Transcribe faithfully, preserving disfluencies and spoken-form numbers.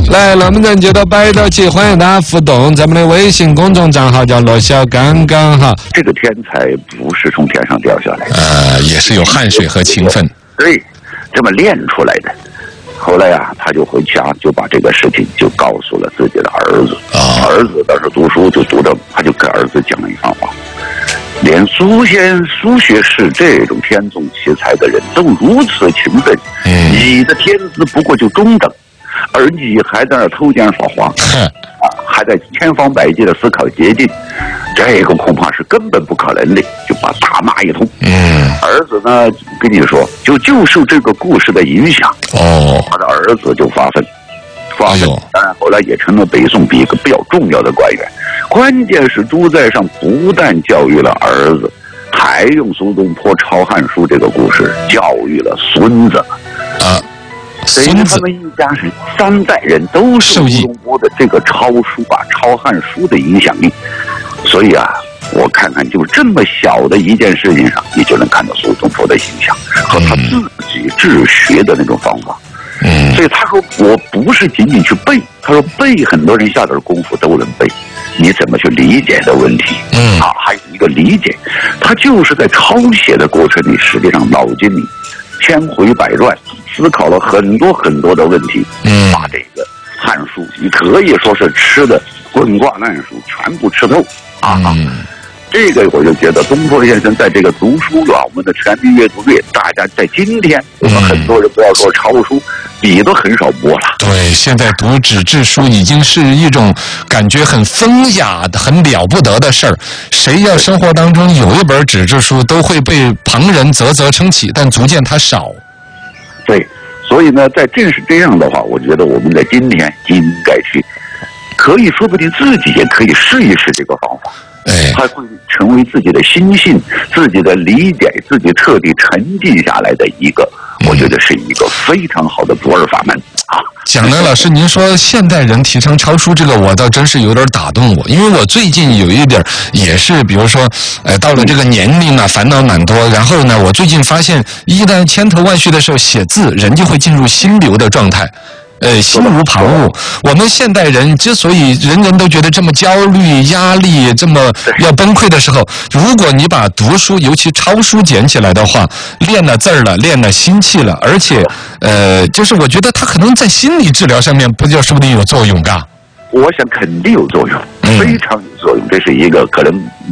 来，那么咱就到摆到起，欢迎大家互动。咱们的微信公众账号叫罗小刚刚哈。 这个天才不是从天上掉下来的， 呃，也是有汗水和勤奋。 对，这么练出来的。后来呀、啊，他就回家就把这个事情就告诉了自己的儿子。啊、儿子当时读书就读着，他就给儿子讲了一番话。连苏先苏学士这种天纵奇才的人都如此勤奋，嗯、你的天资不过就中等，而你还在那儿偷奸耍滑，啊，还在千方百计的思考捷径，这个恐怕是根本不可能的，就把大骂一通。嗯，儿子呢，跟你说，就就受这个故事的影响，哦，他的儿子就发奋。发奋，当然后来也成了北宋一个比较重要的官员。关键是朱载垧不但教育了儿子，还用苏东坡抄汉书这个故事教育了孙子。啊，所以他们一家人三代人都受苏东坡的这个抄书啊、抄汉书的影响力。所以啊，我看看就这么小的一件事情上，你就能看到苏东坡的形象和他自己治学的那种方法。嗯，所以他说我不是仅仅去背，他说背很多人下点功夫都能背，你怎么去理解的问题。嗯，啊，还有一个理解，他就是在抄写的过程里，实际上脑筋里千回百转，思考了很多很多的问题。嗯，把这个汉书，你可以说是吃的滚瓜烂熟，全部吃透啊。嗯，这个我就觉得东坡先生在这个读书啊，我们的全民阅读月，大家在今天，我们很多人不要说抄书，笔都很少摸了。 对，现在读纸质书已经是一种感觉很风雅的、很了不得的事儿。谁要生活当中有一本纸质书，都会被旁人啧啧称奇，但足见它少。 对，所以呢，在正是这样的话，我觉得我们在今天应该去，可以说不定自己也可以试一试这个方法。哎，它会成为自己的心性、自己的理解、自己彻底沉浸下来的一个，我觉得是一个非常好的不二法门啊。 蒋能老师，您说现代人提倡抄书，这个我倒真是有点打动我，因为我最近有一点也是，比如说，呃，到了这个年龄啊，烦恼蛮多，然后呢，我最近发现，一旦千头万绪的时候写字，人就会进入心流的状态。呃，心无旁骛。我们现代人之所以人人都觉得这么焦虑、压力，这么要崩溃的时候，如果你把读书，尤其抄书捡起来的话，练了字儿了，练了心气了，而且，呃，就是我觉得它可能在心理治疗上面，不就说不定有作用噶？ 我想肯定有作用，非常有作用，这是一个可能。